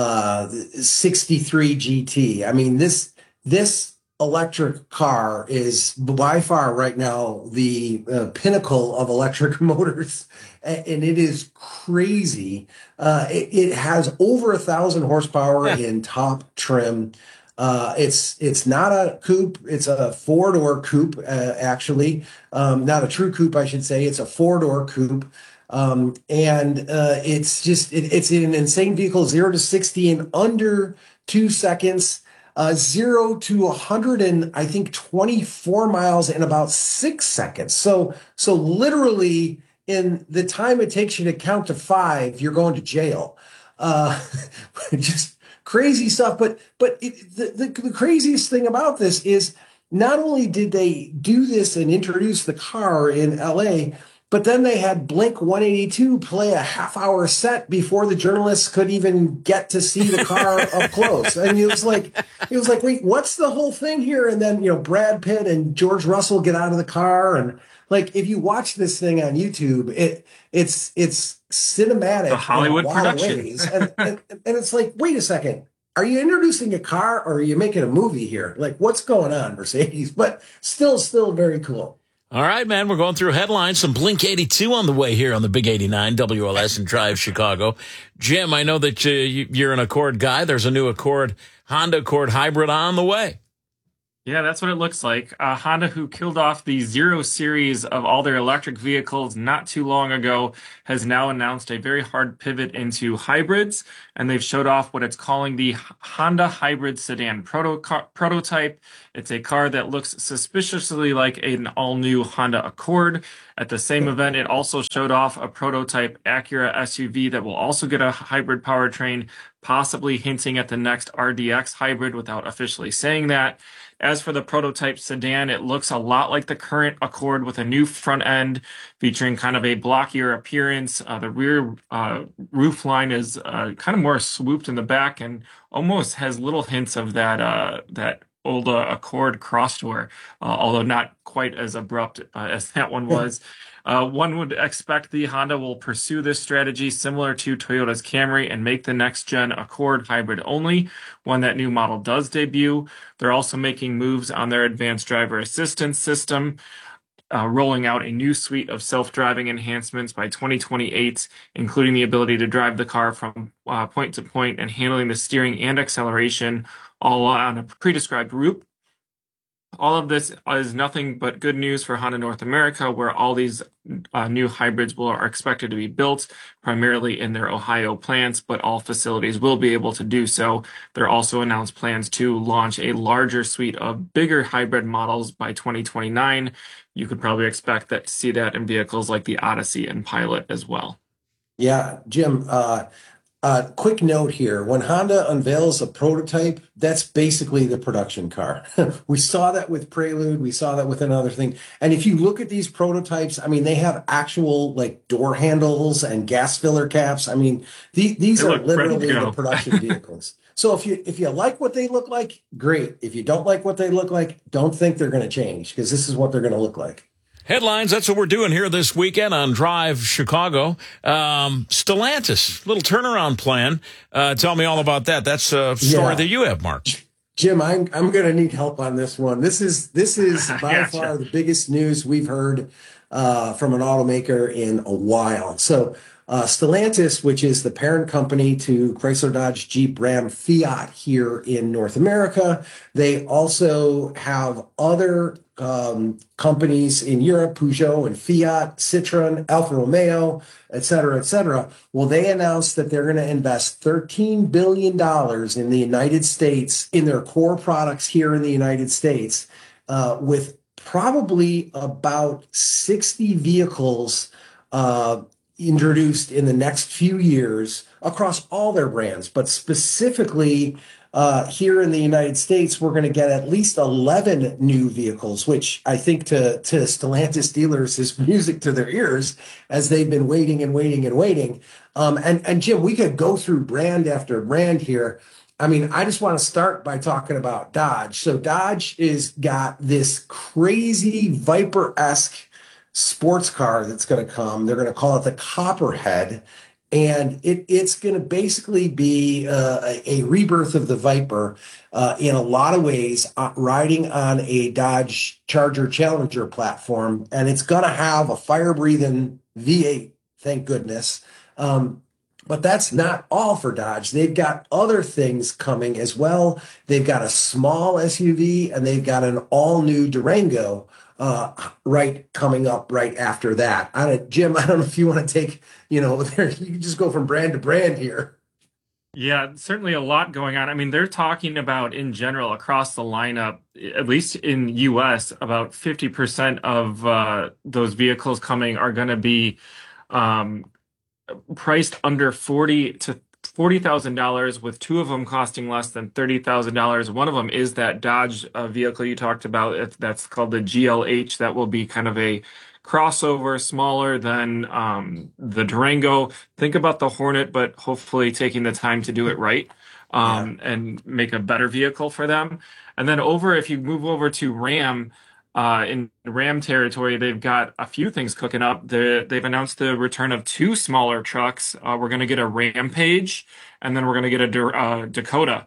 63 GT. I mean, this electric car is by far right now the pinnacle of electric motors, and it is crazy. It has over 1,000 horsepower in top trim. It's not a coupe. It's a four-door coupe, actually. Not a true coupe, I should say. It's a four-door coupe. It's an insane vehicle, 0 to 60 in under 2 seconds, 0 to 100 and I think 24 miles in about 6 seconds. So literally in the time it takes you to count to 5, you're going to jail. Just crazy stuff. But the craziest thing about this is not only did they do this and introduce the car in LA, but then they had Blink 182 play a half-hour set before the journalists could even get to see the car up close. And it was like, wait, what's the whole thing here? And then, Brad Pitt and George Russell get out of the car. And like, if you watch this thing on YouTube, it's cinematic The Hollywood in a lot production. of ways. And it's like, wait a second. Are you introducing a car or are you making a movie here? Like, what's going on, Mercedes? But still very cool. All right, man, we're going through headlines. Some Blink 82 on the way here on the Big 89, WLS and Drive Chicago. Jim, I know that you're an Accord guy. There's a new Honda Accord hybrid on the way. Yeah, that's what it looks like. Honda, who killed off the 0 series of all their electric vehicles not too long ago, has now announced a very hard pivot into hybrids, and they've showed off what it's calling the Honda Hybrid Sedan prototype. It's a car that looks suspiciously like an all-new Honda Accord. At the same event, it also showed off a prototype Acura SUV that will also get a hybrid powertrain, possibly hinting at the next RDX hybrid without officially saying that. As for the prototype sedan, it looks a lot like the current Accord with a new front end featuring kind of a blockier appearance. The rear roof line is kind of more swooped in the back and almost has little hints of that old Accord cross door, although not quite as abrupt as that one was. One would expect the Honda will pursue this strategy similar to Toyota's Camry and make the next-gen Accord hybrid only when that new model does debut. They're also making moves on their advanced driver assistance system, rolling out a new suite of self-driving enhancements by 2028, including the ability to drive the car from point to point and handling the steering and acceleration all on a pre-described route. All of this is nothing but good news for Honda North America, where all these new hybrids are expected to be built primarily in their Ohio plants, but all facilities will be able to do so. There also announced plans to launch a larger suite of bigger hybrid models by 2029. You could probably expect to see that in vehicles like the Odyssey and Pilot as well. Yeah, Jim, quick note here. When Honda unveils a prototype, that's basically the production car. We saw that with Prelude. We saw that with another thing. And if you look at these prototypes, I mean, they have actual like door handles and gas filler caps. I mean, these are literally the production vehicles. So if you like what they look like, great. If you don't like what they look like, don't think they're going to change, because this is what they're going to look like. Headlines, that's what we're doing here this weekend on Drive Chicago. Stellantis, little turnaround plan. Tell me all about that. That's a story that you have, Mark. Jim, I'm going to need help on this one. This is by far the biggest news we've heard from an automaker in a while. So Stellantis, which is the parent company to Chrysler, Dodge, Jeep, Ram, Fiat here in North America, they also have other companies in Europe, Peugeot and Fiat, Citroen, Alfa Romeo, et cetera, et cetera. Well, they announced that they're going to invest $13 billion in the United States in their core products here in the United States, with probably about 60 vehicles introduced in the next few years across all their brands, but specifically here in the United States, we're going to get at least 11 new vehicles, which I think to Stellantis dealers is music to their ears, as they've been waiting and waiting and waiting. And Jim, we could go through brand after brand here. I mean, I just want to start by talking about Dodge. So Dodge is got this crazy Viper-esque sports car that's going to come. They're going to call it the Copperhead. And it's going to basically be a rebirth of the Viper in a lot of ways, riding on a Dodge Charger Challenger platform. And it's going to have a fire-breathing V8, thank goodness. But that's not all for Dodge. They've got other things coming as well. They've got a small SUV, and they've got an all-new Durango coming up right after that. Jim, I don't know if you want to take, you can just go from brand to brand here. Yeah, certainly a lot going on. I mean, they're talking about, in general, across the lineup, at least in US, about 50% of those vehicles coming are going to be priced under $40,000, with two of them costing less than $30,000. One of them is that Dodge vehicle you talked about. That's called the GLH. That will be kind of a crossover, smaller than the Durango. Think about the Hornet, but hopefully taking the time to do it right and make a better vehicle for them. And then if you move over to Ram, In Ram territory, they've got a few things cooking up. They've announced the return of 2 smaller trucks. We're going to get a Rampage, and then we're going to get a Dakota.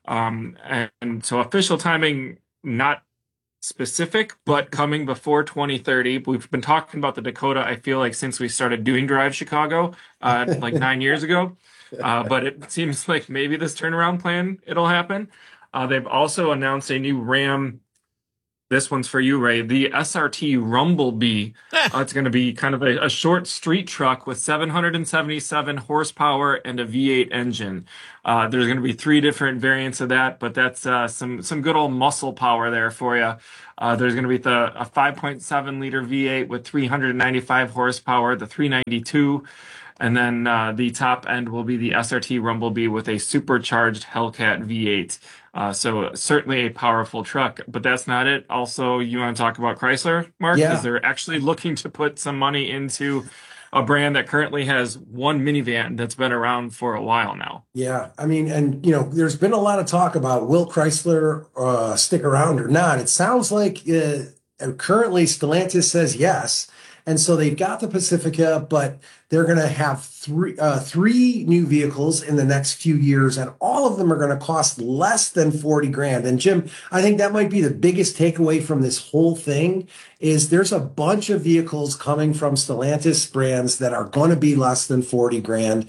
And so official timing, not specific, but coming before 2030. We've been talking about the Dakota, I feel like, since we started doing Drive Chicago, like 9 years ago. But it seems like maybe this turnaround plan, it'll happen. They've also announced a new Ram. This one's for you, Ray. The SRT Rumblebee. It's going to be kind of a short street truck with 777 horsepower and a V8 engine. There's going to be 3 different variants of that, but that's some good old muscle power there for you. There's going to be a 5.7 liter V8 with 395 horsepower, the 392. And then the top end will be the SRT Rumblebee with a supercharged Hellcat V8. So certainly a powerful truck, but that's not it. Also, you want to talk about Chrysler, Mark? Yeah. Because they're actually looking to put some money into a brand that currently has one minivan that's been around for a while now. Yeah. I mean, and, there's been a lot of talk about will Chrysler stick around or not. It sounds like currently Stellantis says yes. And so they've got the Pacifica, but they're going to have three new vehicles in the next few years, and all of them are going to cost less than $40,000. And Jim, I think that might be the biggest takeaway from this whole thing is there's a bunch of vehicles coming from Stellantis brands that are going to be less than $40,000.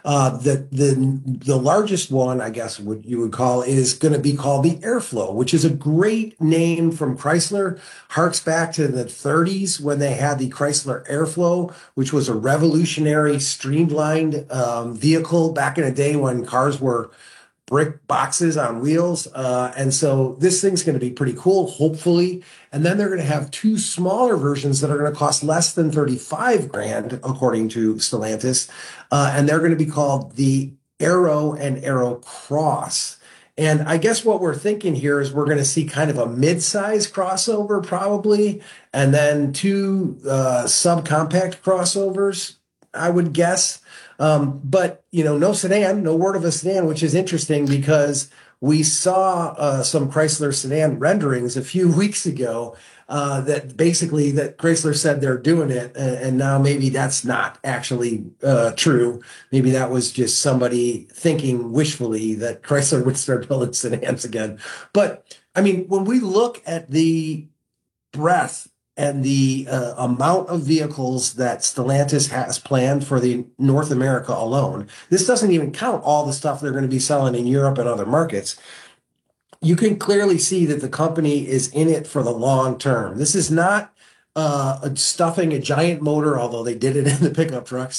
The largest one, I guess, what you would call, is going to be called the Airflow, which is a great name from Chrysler. Harks back to the 30s when they had the Chrysler Airflow, which was a revolutionary, streamlined vehicle back in a day when cars were brick boxes on wheels. And so this thing's going to be pretty cool, hopefully. And then they're going to have 2 smaller versions that are going to cost less than $35,000, according to Stellantis. And they're going to be called the Aero and Aero Cross. And I guess what we're thinking here is we're going to see kind of a mid-size crossover probably, and then 2 subcompact crossovers, I would guess. But, no sedan, no word of a sedan, which is interesting because we saw some Chrysler sedan renderings a few weeks ago that Chrysler said they're doing it. And now maybe that's not actually true. Maybe that was just somebody thinking wishfully that Chrysler would start building sedans again. But, I mean, when we look at the breadth and the amount of vehicles that Stellantis has planned for the North America alone, this doesn't even count all the stuff they're going to be selling in Europe and other markets. You can clearly see that the company is in it for the long term. This is not stuffing a giant motor, although they did it in the pickup trucks,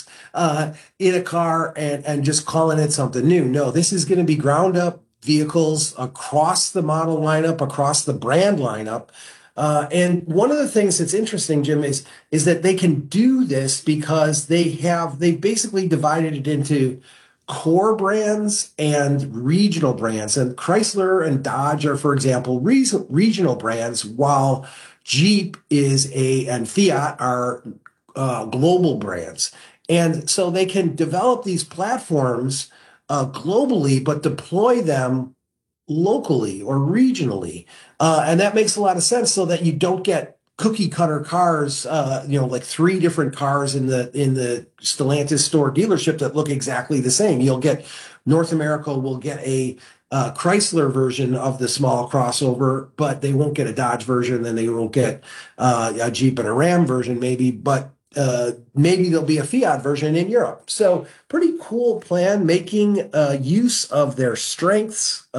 in a car and just calling it something new. No, this is going to be ground up vehicles across the model lineup, across the brand lineup. And one of the things that's interesting, Jim, is that they can do this because they basically divided it into core brands and regional brands. And Chrysler and Dodge are, for example, regional brands, while Jeep and Fiat are global brands. And so they can develop these platforms globally, but deploy them locally or regionally. And that makes a lot of sense so that you don't get cookie cutter cars, like 3 different cars in the Stellantis store dealership that look exactly the same. You'll get North America will get a Chrysler version of the small crossover, but they won't get a Dodge version. Then they won't get a Jeep and a Ram version maybe, but maybe there'll be a Fiat version in Europe. So pretty cool plan, making use of their strengths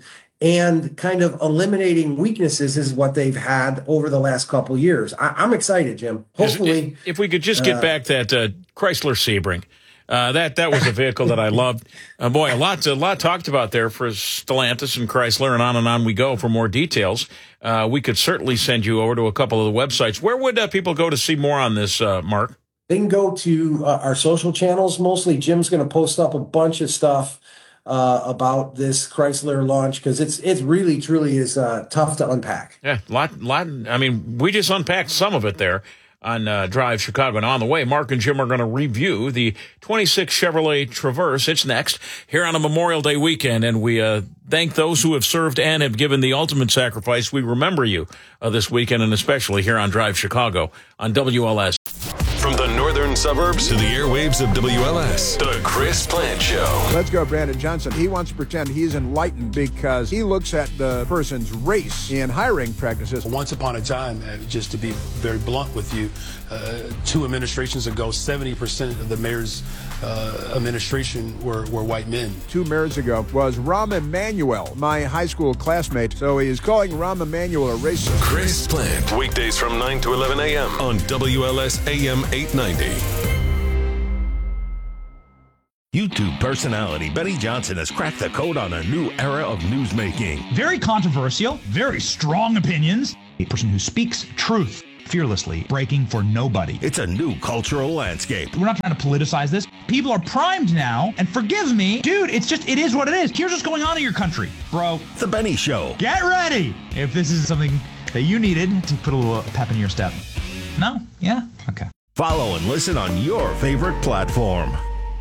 and kind of eliminating weaknesses is what they've had over the last couple of years. I'm excited, Jim. Hopefully. If we could just get back that Chrysler Sebring. That was a vehicle that I loved. Boy, a lot talked about there for Stellantis and Chrysler, and on we go for more details. We could certainly send you over to a couple of the websites. Where would people go to see more on this, Mark? They can go to our social channels. Mostly Jim's going to post up a bunch of stuff about this Chrysler launch because it's really, truly is tough to unpack. Yeah, lot. I mean, we just unpacked some of it there. on Drive Chicago. Now, on the way, Mark and Jim are going to review the 26 Chevrolet Traverse. It's next here on a Memorial Day weekend, and we thank those who have served and have given the ultimate sacrifice. We remember you this weekend, and especially here on Drive Chicago on WLS. From the northern suburbs to the airwaves of WLS, the Chris Plant Show. Let's go, Brandon Johnson. He wants to pretend he's enlightened because he looks at the person's race in hiring practices. Once upon a time, just to be very blunt with you, 2 administrations ago, 70% of the mayor's administration were white men. 2 mayors ago was Rahm Emanuel, my high school classmate. So he is calling Rahm Emanuel a racist. Chris Plant, weekdays from 9 to 11 a.m. on WLS AM 890. YouTube personality Benny Johnson has cracked the code on a new era of newsmaking. Very controversial, very strong opinions. A person who speaks truth fearlessly, breaking for nobody. It's a new cultural landscape. We're not trying to politicize this. People are primed now, and forgive me, dude, it is what it is. Here's what's going on in your country, bro. The Benny Show. Get ready if this is something that you needed to put a little pep in your step. No? Yeah? Okay. Follow and listen on your favorite platform.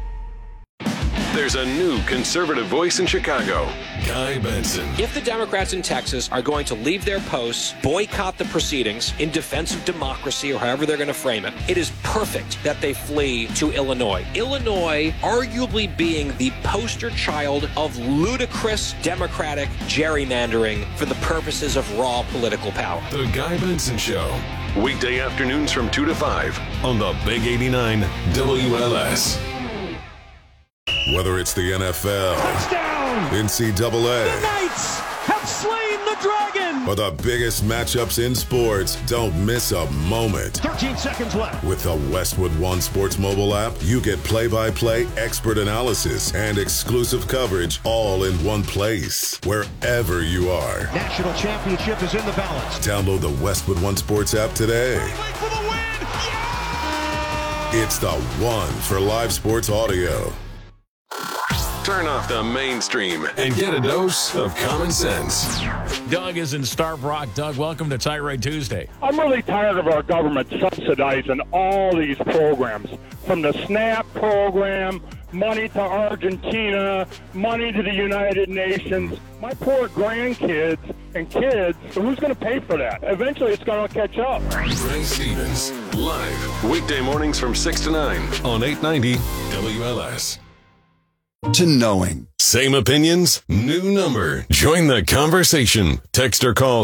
There's a new conservative voice in Chicago, Guy Benson. If the Democrats in Texas are going to leave their posts, boycott the proceedings in defense of democracy, or however they're going to frame it, it is perfect that they flee to Illinois. Illinois arguably being the poster child of ludicrous Democratic gerrymandering for the purposes of raw political power. The Guy Benson Show. Weekday afternoons from 2 to 5 on the Big 89 WLS. Whether it's the NFL, touchdown, NCAA, the Knights have slain the dragon, or the biggest matchups in sports, don't miss a moment. 13 seconds left. With the Westwood One Sports mobile app, you get play-by-play expert analysis and exclusive coverage all in one place, wherever you are. National championship is in the balance. Download the Westwood One Sports app today. For the win. Yeah! It's the one for live sports audio. Turn off the mainstream and get a dose of common sense. Doug is in Starved Rock. Doug, welcome to Tirade Tuesday. I'm really tired of our government subsidizing all these programs, from the SNAP program, money to Argentina, money to the United Nations. My poor grandkids and kids, who's going to pay for that? Eventually, it's going to catch up. Ray Stevens, live, weekday mornings from 6 to 9 on 890 WLS. To knowing. Same opinions, new number. Join the conversation. Text or call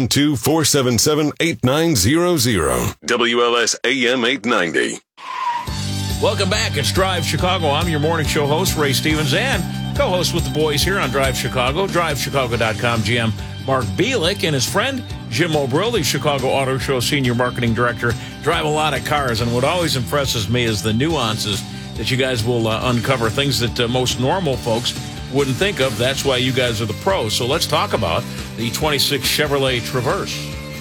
312-477-8900. WLS AM 890. Welcome back. It's Drive Chicago. I'm your morning show host, Ray Stevens, and co-host with the boys here on Drive Chicago, drivechicago.com, GM Mark Bielik and his friend Jim O'Brill, the Chicago Auto Show Senior Marketing Director, drive a lot of cars, and what always impresses me is the nuances that you guys will uncover, things that most normal folks wouldn't think of. That's why you guys are the pros. So let's talk about the 26 Chevrolet Traverse.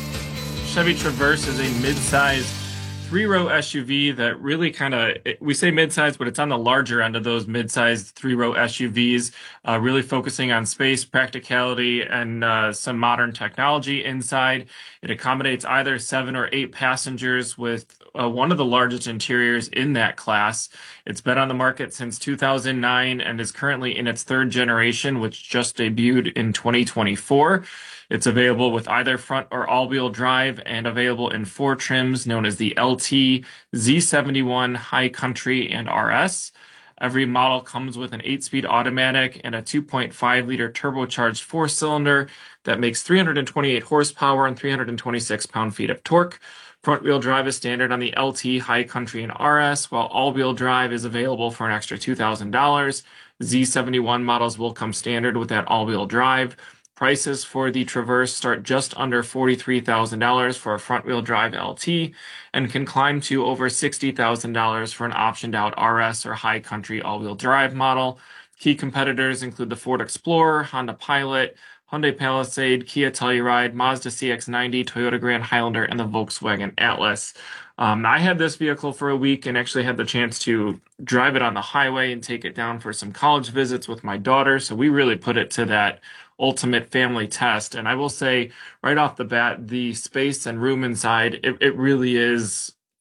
Chevy Traverse is a mid-sized 3-row SUV that really kind of, we say mid-sized, but it's on the larger end of those mid-sized 3-row SUVs, really focusing on space, practicality, and some modern technology inside. It accommodates either 7 or 8 passengers with one of the largest interiors in that class. It's been on the market since 2009 and is currently in its 3rd generation, which just debuted in 2024. It's available with either front or all-wheel drive and available in 4 trims known as the LT, Z71, High Country, and RS. Every model comes with an 8-speed automatic and a 2.5-liter turbocharged 4-cylinder that makes 328 horsepower and 326 pound-feet of torque. Front-wheel drive is standard on the LT, High Country, and RS, while all-wheel drive is available for an extra $2,000. Z71 models will come standard with that all-wheel drive. Prices for the Traverse start just under $43,000 for a front-wheel drive LT and can climb to over $60,000 for an optioned-out RS or High Country all-wheel drive model. Key competitors include the Ford Explorer, Honda Pilot, Hyundai Palisade, Kia Telluride, Mazda CX-90, Toyota Grand Highlander, and the Volkswagen Atlas. I had this vehicle for a week and actually had the chance to drive it on the highway and take it down for some college visits with my daughter. So we really put it to that ultimate family test. And I will say right off the bat, the space and room inside, it really is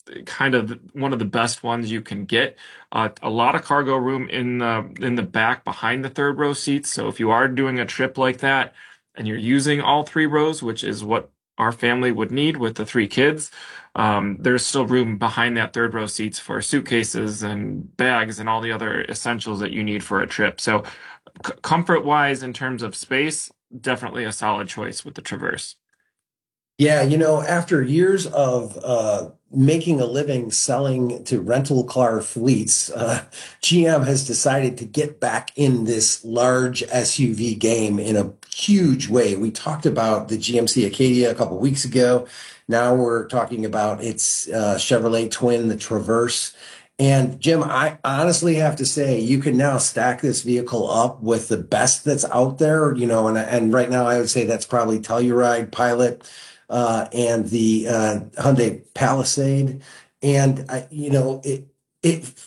kind of one of the best ones you can get. A lot of cargo room in the back behind the third row seats. So if you are doing a trip like that and you're using all 3 rows, which is what our family would need with the 3 kids, there's still room behind that third row seats for suitcases and bags and all the other essentials that you need for a trip. So comfort wise, in terms of space, definitely a solid choice with the Traverse. Yeah, after years of making a living selling to rental car fleets, GM has decided to get back in this large SUV game in a huge way. We talked about the GMC Acadia a couple of weeks ago. Now we're talking about its Chevrolet twin, the Traverse. And Jim, I honestly have to say, you can now stack this vehicle up with the best that's out there, and right now I would say that's probably Telluride, Pilot, and the Hyundai Palisade. And, it